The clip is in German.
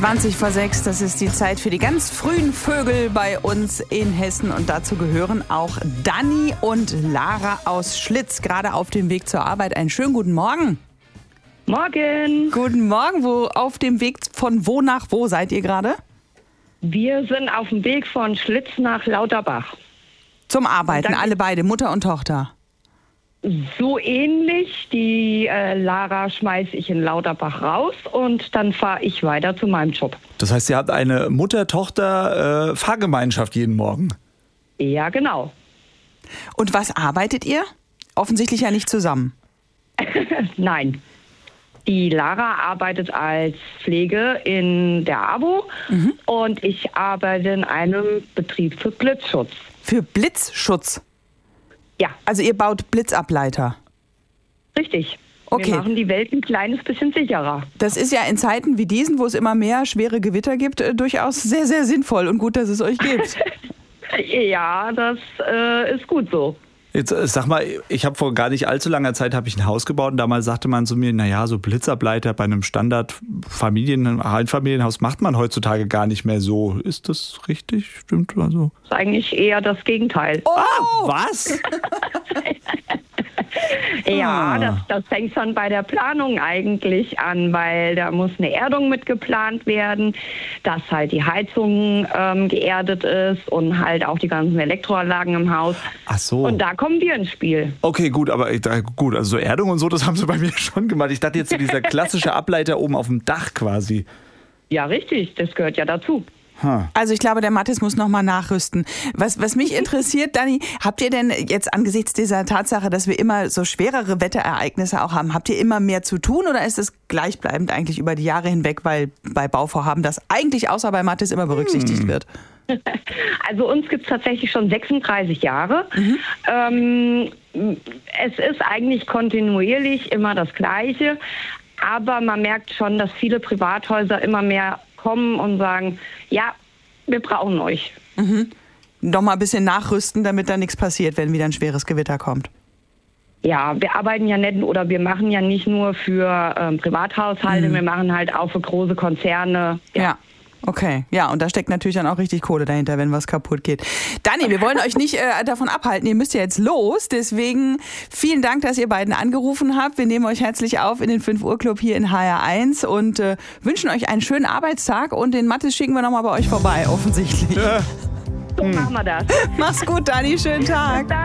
5:20, das ist die Zeit für die ganz frühen Vögel bei uns in Hessen. Und dazu gehören auch Dani und Lara aus Schlitz, gerade auf dem Weg zur Arbeit. Einen schönen guten Morgen. Morgen. Guten Morgen. Auf dem Weg von wo nach wo seid ihr gerade? Wir sind auf dem Weg von Schlitz nach Lauterbach. Zum Arbeiten, alle beide, Mutter und Tochter. So ähnlich. Die Lara schmeiße ich in Lauterbach raus und dann fahre ich weiter zu meinem Job. Das heißt, ihr habt eine Mutter-Tochter-Fahrgemeinschaft jeden Morgen? Ja, genau. Und was arbeitet ihr? Offensichtlich ja nicht zusammen. Nein. Die Lara arbeitet als Pflege in der AWO und ich arbeite in einem Betrieb für Blitzschutz. Für Blitzschutz? Ja. Also ihr baut Blitzableiter? Richtig. Okay. Wir machen die Welt ein kleines bisschen sicherer. Das ist ja in Zeiten wie diesen, wo es immer mehr schwere Gewitter gibt, durchaus sehr, sehr sinnvoll und gut, dass es euch gibt. Ja, das ist gut so. Jetzt sag mal, ich habe vor gar nicht allzu langer Zeit ein Haus gebaut und damals sagte man zu mir, naja, so Blitzableiter bei einem Einfamilienhaus macht man heutzutage gar nicht mehr so. Ist das richtig? Stimmt also? Das ist eigentlich eher das Gegenteil. Oh! Was? Ja, das fängt schon bei der Planung eigentlich an, weil da muss eine Erdung mitgeplant werden, dass halt die Heizung geerdet ist und halt auch die ganzen Elektroanlagen im Haus. Ach so. Und da kommen wir ins Spiel. Okay, gut, aber gut, also so Erdung und so, das haben sie bei mir schon gemacht. Ich dachte jetzt so dieser klassische Ableiter oben auf dem Dach quasi. Ja, richtig, das gehört ja dazu. Also ich glaube, der Mathis muss nochmal nachrüsten. Was mich interessiert, Dani, habt ihr denn jetzt angesichts dieser Tatsache, dass wir immer so schwerere Wetterereignisse auch haben, habt ihr immer mehr zu tun oder ist es gleichbleibend eigentlich über die Jahre hinweg, weil bei Bauvorhaben das eigentlich außer bei Mathis immer berücksichtigt wird? Also uns gibt es tatsächlich schon 36 Jahre. Es ist eigentlich kontinuierlich immer das Gleiche, aber man merkt schon, dass viele Privathäuser immer mehr kommen und sagen, ja, wir brauchen euch. Noch mal ein bisschen nachrüsten, damit da nichts passiert, wenn wieder ein schweres Gewitter kommt. Ja, wir arbeiten ja nicht oder wir machen ja nicht nur für Privathaushalte, wir machen halt auch für große Konzerne. Ja. Okay, ja, und da steckt natürlich dann auch richtig Kohle dahinter, wenn was kaputt geht. Dani, wir wollen euch nicht davon abhalten, ihr müsst ja jetzt los, deswegen vielen Dank, dass ihr beiden angerufen habt. Wir nehmen euch herzlich auf in den 5 Uhr Club hier in HR1 und wünschen euch einen schönen Arbeitstag und den Mathis schicken wir nochmal bei euch vorbei, offensichtlich. So machen wir das. Mach's gut, Dani, schönen Tag.